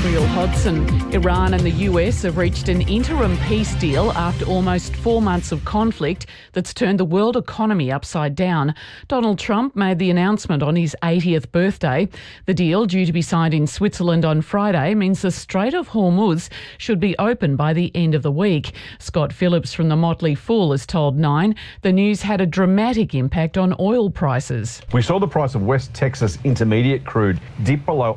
Gabriel Hodson. Iran and the US have reached an interim peace deal after almost 4 months of conflict that's turned the world economy upside down. Donald Trump made the announcement on his 80th birthday. The deal, due to be signed in Switzerland on Friday, means the Strait of Hormuz should be open by the end of the week. Scott Phillips from the Motley Fool has told Nine the news had a dramatic impact on oil prices. We saw the price of West Texas Intermediate crude dip below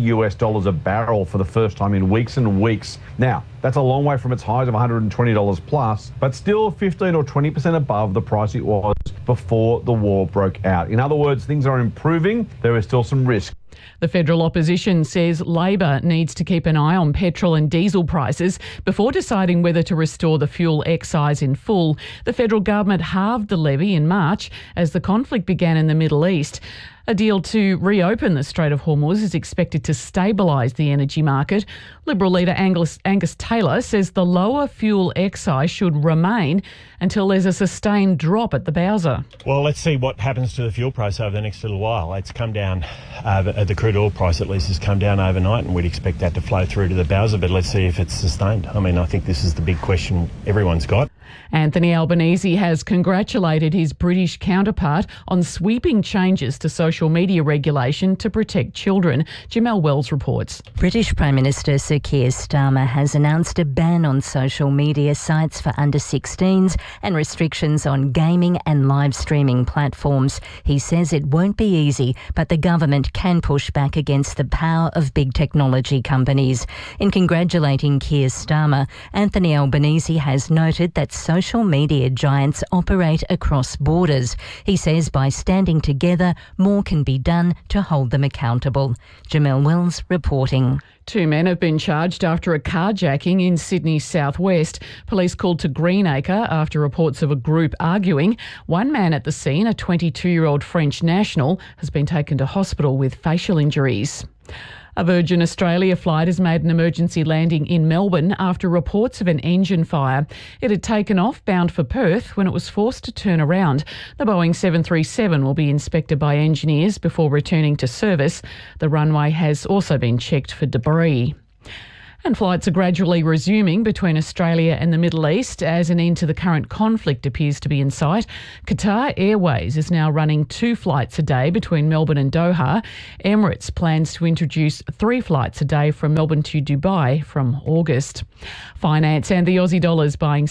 $80 a barrel for the first time in weeks and weeks. Now, that's a long way from its highs of $120 plus, but still 15 or 20% above the price it was before the war broke out. In other words, things are improving. There is still some risk. The federal opposition says Labor needs to keep an eye on petrol and diesel prices before deciding whether to restore the fuel excise in full. The federal government halved the levy in March as the conflict began in the Middle East. A deal to reopen the Strait of Hormuz is expected to stabilise the energy market. Liberal leader Angus Taylor says the lower fuel excise should remain until there's a sustained drop at the bowser. Well, let's see what happens to the fuel price over the next little while. It's come down, the crude oil price at least has come down overnight, and we'd expect that to flow through to the bowser, but let's see if it's sustained. I mean, I think this is the big question everyone's got. Anthony Albanese has congratulated his British counterpart on sweeping changes to social media regulation to protect children. Jamelle Wells reports. British Prime Minister Sir Keir Starmer has announced a ban on social media sites for under 16s and restrictions on gaming and live streaming platforms. He says it won't be easy, but the government can push back against the power of big technology companies. In congratulating Keir Starmer, Anthony Albanese has noted that social media giants operate across borders. He says by standing together, more can be done to hold them accountable. Jamelle Wells reporting. 2 men have been charged after a carjacking in Sydney's southwest. Police called to Greenacre after reports of a group arguing. One man at the scene, a 22-year-old French national, has been taken to hospital with facial injuries. A Virgin Australia flight has made an emergency landing in Melbourne after reports of an engine fire. It had taken off bound for Perth when it was forced to turn around. The Boeing 737 will be inspected by engineers before returning to service. The runway has also been checked for debris. And flights are gradually resuming between Australia and the Middle East as an end to the current conflict appears to be in sight. Qatar Airways is now running 2 flights a day between Melbourne and Doha. Emirates plans to introduce 3 flights a day from Melbourne to Dubai from August. Finance and the Aussie dollar is buying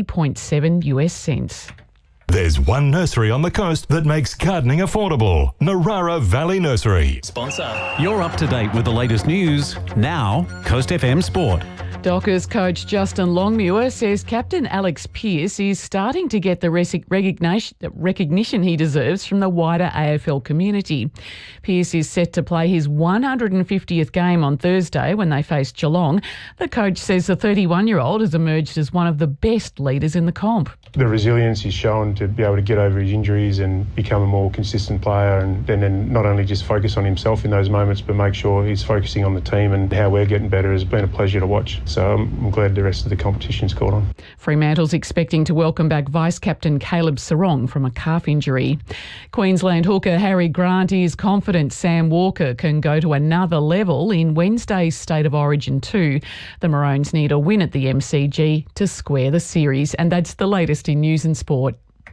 70.7 US cents. There's one nursery on the coast that makes gardening affordable. Narara Valley Nursery. Sponsor. You're up to date with the latest news. Now, Coast FM Sport. Dockers coach Justin Longmuir says Captain Alex Pearce is starting to get the recognition he deserves from the wider AFL community. Pearce is set to play his 150th game on Thursday when they face Geelong. The coach says the 31-year-old has emerged as one of the best leaders in the comp. The resilience he's shown to be able to get over his injuries and become a more consistent player and then not only just focus on himself in those moments but make sure he's focusing on the team and how we're getting better has been a pleasure to watch. So I'm glad the rest of the competition's caught on. Fremantle's expecting to welcome back Vice-Captain Caleb Sarong from a calf injury. Queensland hooker Harry Grant is confident Sam Walker can go to another level in Wednesday's State of Origin 2. The Maroons need a win at the MCG to square the series, and that's the latest in news and sport.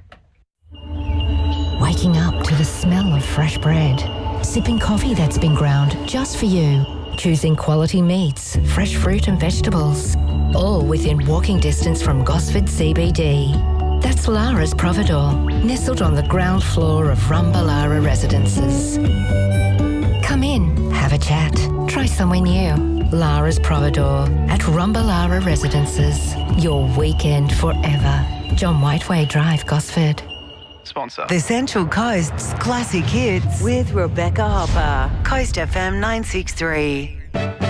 Waking up to the smell of fresh bread, sipping coffee that's been ground just for you, choosing quality meats, fresh fruit and vegetables, all within walking distance from Gosford CBD. That's Lara's Providore, nestled on the ground floor of Rumbalara Residences. Come in, have a chat, try somewhere new. Lara's Providore at Rumbalara Residences. Your weekend forever. John Whiteway Drive, Gosford. Sponsor. The Central Coast's classic hits with Rebecca Hopper. Coast FM 963.